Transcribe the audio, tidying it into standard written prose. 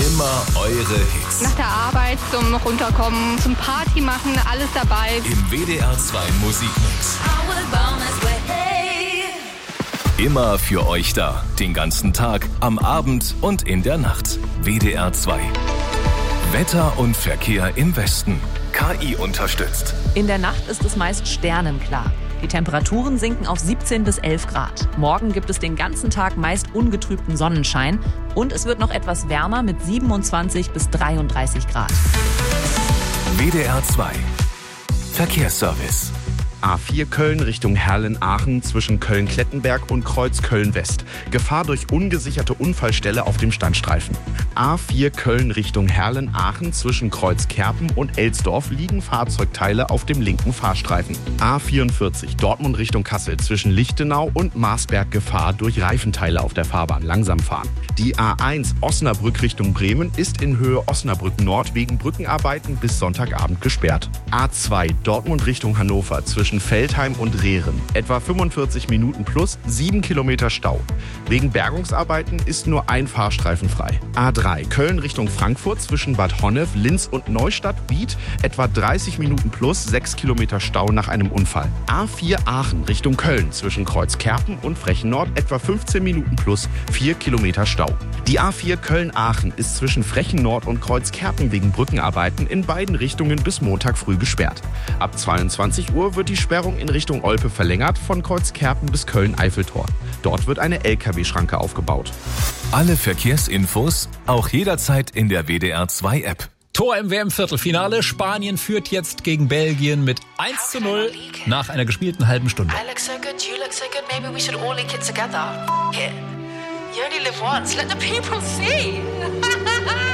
Immer eure Hits. Nach der Arbeit zum Runterkommen, zum Party machen, alles dabei. Im WDR 2 Musikmix. Immer für euch da. Den ganzen Tag, am Abend und in der Nacht. WDR 2. Wetter und Verkehr im Westen. KI unterstützt. In der Nacht ist es meist sternenklar. Die Temperaturen sinken auf 17 bis 11 Grad. Morgen gibt es den ganzen Tag meist ungetrübten Sonnenschein. Und es wird noch etwas wärmer mit 27 bis 33 Grad. WDR 2. Verkehrsservice. A4 Köln Richtung Herrlen-Aachen zwischen Köln-Klettenberg und Kreuz Köln-West. Gefahr durch ungesicherte Unfallstelle auf dem Standstreifen. A4 Köln Richtung Herrlen-Aachen zwischen Kreuz Kerpen und Elsdorf liegen Fahrzeugteile auf dem linken Fahrstreifen. A44 Dortmund Richtung Kassel zwischen Lichtenau und Marsberg Gefahr durch Reifenteile auf der Fahrbahn. Langsam fahren. Die A1 Osnabrück Richtung Bremen ist in Höhe Osnabrück Nord wegen Brückenarbeiten bis Sonntagabend gesperrt. A2 Dortmund Richtung Hannover zwischen Feldheim und Rehren. Etwa 45 Minuten plus 7 Kilometer Stau. Wegen Bergungsarbeiten ist nur ein Fahrstreifen frei. A3 Köln Richtung Frankfurt zwischen Bad Honnef, Linz und Neustadt-Biet. Etwa 30 Minuten plus 6 Kilometer Stau nach einem Unfall. A4 Aachen Richtung Köln zwischen Kreuz Kerpen und Frechen Nord. Etwa 15 Minuten plus 4 Kilometer Stau. Die A4 Köln-Aachen ist zwischen Frechen Nord und Kreuz Kerpen wegen Brückenarbeiten in beiden Richtungen bis Montag früh gesperrt. Ab 22 Uhr wird die Sperrung in Richtung Olpe verlängert von Kreuz Kerpen bis Köln-Eiffeltor. Dort wird eine LKW-Schranke aufgebaut. Alle Verkehrsinfos auch jederzeit in der WDR 2 App. Tor im WM-Viertelfinale. Spanien führt jetzt gegen Belgien mit 1:0 nach einer gespielten halben Stunde. I look so good, you look so good, maybe we should all link it together. Here. You only live once, let the people see.